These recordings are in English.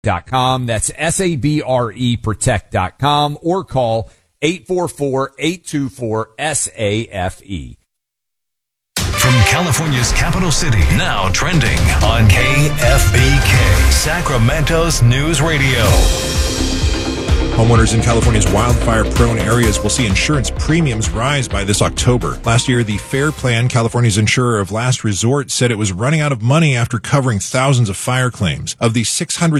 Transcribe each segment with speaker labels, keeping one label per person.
Speaker 1: Protect.com. That's SABRE Protect.com or call 844-824-SAFE.
Speaker 2: From California's capital city, now trending on KFBK, Sacramento's News Radio.
Speaker 3: Homeowners in California's wildfire-prone areas will see insurance premiums rise by this October. Last year, the FAIR Plan, California's insurer of last resort, said it was running out of money after covering thousands of fire claims. Of the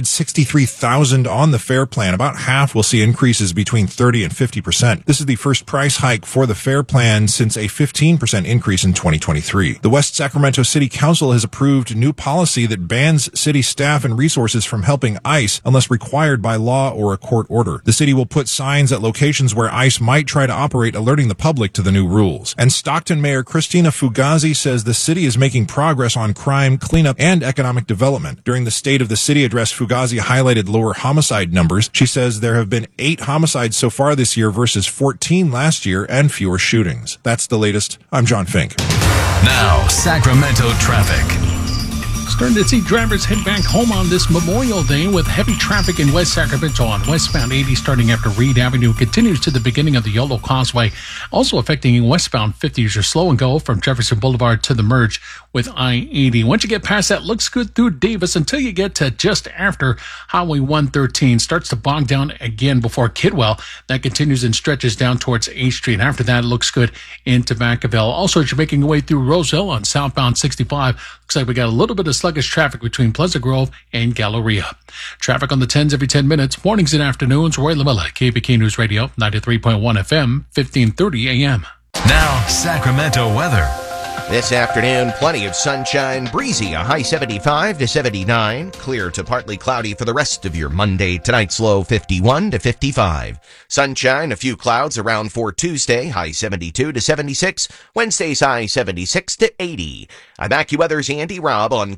Speaker 3: 663,000 on the FAIR Plan, about half will see increases between 30 and 50%. This is the first price hike for the FAIR Plan since a 15% increase in 2023. The West Sacramento City Council has approved new policy that bans city staff and resources from helping ICE unless required by law or a court order. The city will put signs at locations where ICE might try to operate, alerting the public to the new rules. And Stockton Mayor Christina Fugazi says the city is making progress on crime, cleanup, and economic development. During the State of the City address, Fugazi highlighted lower homicide numbers. She says there have been 8 homicides so far this year versus 14 last year and fewer shootings. That's the latest. I'm John Fink.
Speaker 2: Now, Sacramento traffic.
Speaker 4: Starting to see drivers head back home on this Memorial Day with heavy traffic in West Sacramento on westbound 80 starting after Reed Avenue, continues to the beginning of the Yolo Causeway, also affecting westbound 50s are slow and go from Jefferson Boulevard to the merge with I-80. Once you get past that, looks good through Davis until you get to just after Highway 113. Starts to bog down again before Kidwell. That continues and stretches down towards 8th Street. After that, it looks good into Vacaville. Also, as you're making your way through Roseville on southbound 65, looks like we got a little bit of sluggish traffic between Pleasant Grove and Galleria. Traffic on the 10s every 10 minutes, mornings and afternoons. Roy Lamella, KBK News Radio, 93.1 FM, 1530 AM.
Speaker 2: Now, Sacramento weather.
Speaker 5: This afternoon, plenty of sunshine, breezy, a high 75 to 79, clear to partly cloudy for the rest of your Monday. Tonight's low 51 to 55. Sunshine, a few clouds around for Tuesday, high 72 to 76. Wednesday's high 76 to 80. I'm AccuWeather's Andy Robb on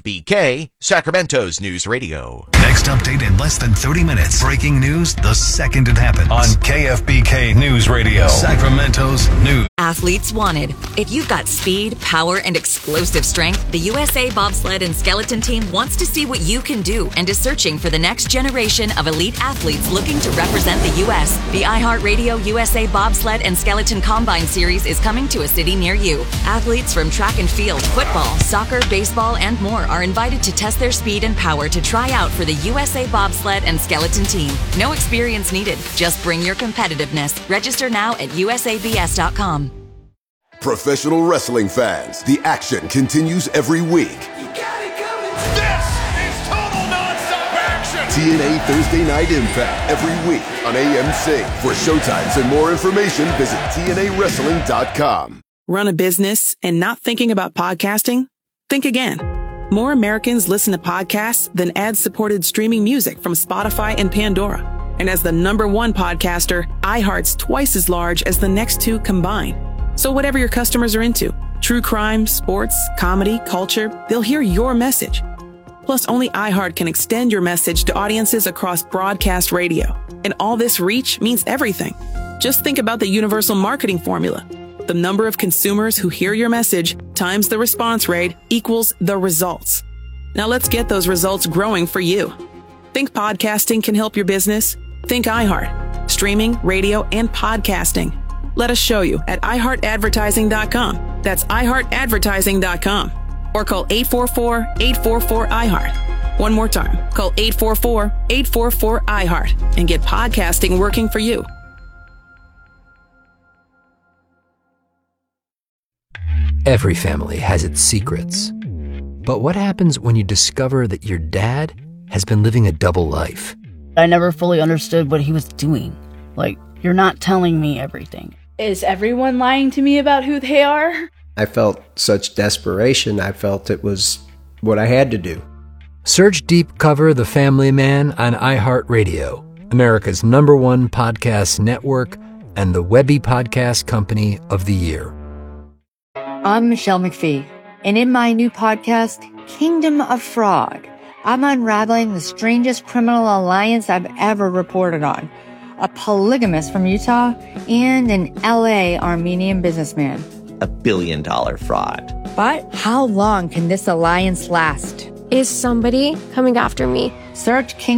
Speaker 5: KFBK, Sacramento's News Radio.
Speaker 2: Next update in less than 30 minutes. Breaking news the second it happens on KFBK News Radio, Sacramento's News.
Speaker 6: Athletes wanted. If you've got speed, power, and explosive strength, the USA Bobsled and Skeleton Team wants to see what you can do and is searching for the next generation of elite athletes looking to represent the U.S. The iHeartRadio USA Bobsled and Skeleton Combine Series is coming to a city near you. Athletes from track and field, football, soccer, baseball, and more are invited to test their speed and power to try out for the USA Bobsled and Skeleton Team. No experience needed. Just bring your competitiveness. Register now at usabs.com.
Speaker 7: Professional wrestling fans, the action continues every week.
Speaker 8: You got it coming. This is total nonstop action.
Speaker 7: TNA Thursday Night Impact every week on AMC. For showtimes and more information, visit TNAWrestling.com.
Speaker 9: Run a business and not thinking about podcasting? Think again. More Americans listen to podcasts than ad-supported streaming music from Spotify and Pandora. And as the #1 podcaster, iHeart's twice as large as the next 2 combined. So whatever your customers are into, true crime, sports, comedy, culture, they'll hear your message. Plus, only iHeart can extend your message to audiences across broadcast radio. And all this reach means everything. Just think about the universal marketing formula. The number of consumers who hear your message times the response rate equals the results. Now let's get those results growing for you. Think podcasting can help your business? Think iHeart. Streaming, radio, and podcasting. Let us show you at iHeartAdvertising.com. That's iHeartAdvertising.com. Or call 844-844-iHeart. One more time. Call 844-844-iHeart and get podcasting working for you.
Speaker 10: Every family has its secrets. But what happens when you discover that your dad has been living a double life?
Speaker 11: I never fully understood what he was doing. Like, you're not telling me everything.
Speaker 12: Is everyone lying to me about who they are?
Speaker 13: I felt such desperation. I felt it was what I had to do.
Speaker 10: Search Deep Cover The Family Man on iHeartRadio, America's #1 podcast network and the Webby Podcast Company of the Year.
Speaker 14: I'm Michelle McPhee, and in my new podcast, Kingdom of Fraud, I'm unraveling the strangest criminal alliance I've ever reported on. A polygamist from Utah and an LA Armenian businessman.
Speaker 15: $1 billion fraud.
Speaker 14: But how long can this alliance last?
Speaker 15: Is somebody coming after me?
Speaker 14: Search Kingdom